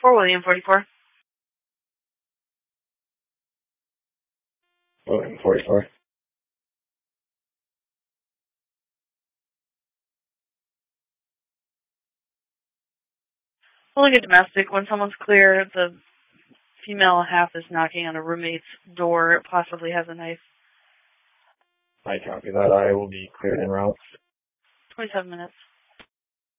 For William 44. William 44. Pulling a domestic. When someone's clear, the female half is knocking on a roommate's door. It possibly has a knife. I copy that. I will be cleared en route. 27 minutes.